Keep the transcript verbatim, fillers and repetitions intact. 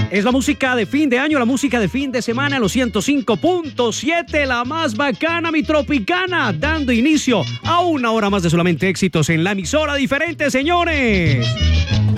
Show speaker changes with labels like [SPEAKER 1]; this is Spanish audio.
[SPEAKER 1] Es la música de fin de año, la música de fin de semana, los ciento cinco punto siete, la más bacana, mi tropicana, dando inicio a una hora más de solamente éxitos en la emisora diferente, señores.